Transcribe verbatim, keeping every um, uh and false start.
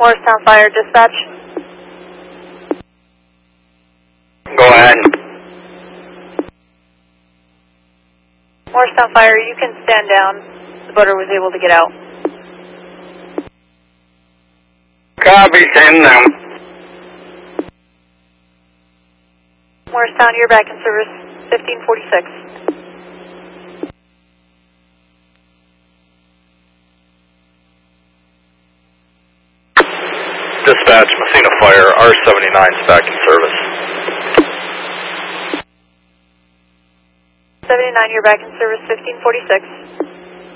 Morristown Fire, dispatch. Go ahead. Morristown Fire, you can stand down. The boater was able to get out. Copy, send them. Morristown, you're back in service, fifteen forty-six. Dispatch, Messina Fire, R seventy-nine is back in service. seventy-nine, you're back in service, fifteen forty-six.